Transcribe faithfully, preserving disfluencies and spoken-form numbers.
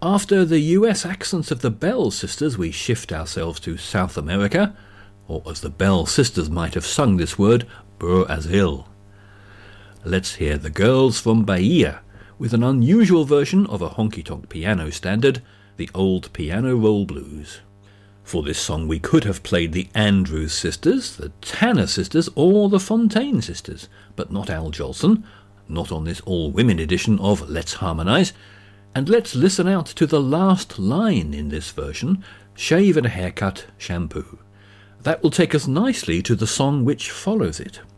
After the U S accents of the Bell Sisters, we shift ourselves to South America, or as the Bell Sisters might have sung this word, Brazil. Let's hear the girls from Bahia with an unusual version of a honky-tonk piano standard, the Old Piano Roll Blues. For this song we could have played the Andrews Sisters, the Tanner Sisters, or the Fontaine Sisters, but not Al Jolson, not on this all-women edition of Let's Harmonise. And let's listen out to the last line in this version, shave and haircut, shampoo. That will take us nicely to the song which follows it.